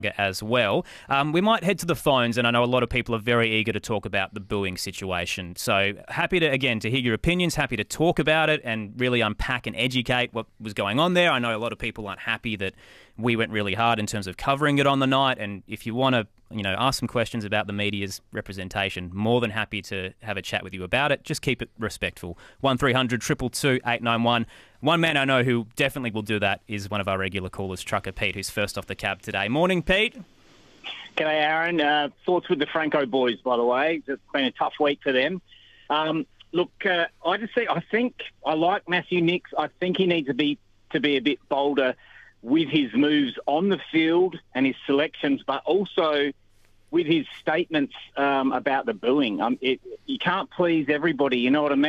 as well. We might head to the phones, and I know a lot of people are very eager to talk about the booing situation. So happy to, again, to hear your opinions, happy to talk about it and really unpack and educate what was going on there. I know a lot of people aren't happy that we went really hard in terms of covering it on the night, and if you want to ask some questions about the media's representation, more than happy to have a chat with you about it. Just keep it respectful. 1300 222 891. One man I know who definitely will do that is one of our regular callers, Trucker Pete, who's first off the cab today. Morning, Pete. G'day, Aaron. Thoughts with the Franco boys, by the way. It's been a tough week for them. I think I like Matthew Nicks. I think he needs to be a bit bolder with his moves on the field and his selections, but also with his statements about the booing. You can't please everybody, you know what I mean?